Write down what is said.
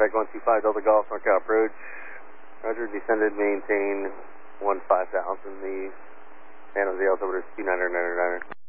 Quebec 125 Delta Golf, NorCal approach. Roger, descended, maintain 15,000. The San Jose altimeter is 2999.